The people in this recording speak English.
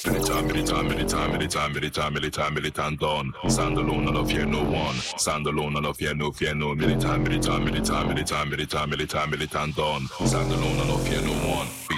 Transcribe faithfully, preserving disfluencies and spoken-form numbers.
Militant, militant, militant, militant, militant, militant, militant done. Stand alone, I don't fear no one. Stand alone, I don't fear no fear no. Militant, militant, militant, militant, militant, militant, militant done. Stand alone, I don't fear no one.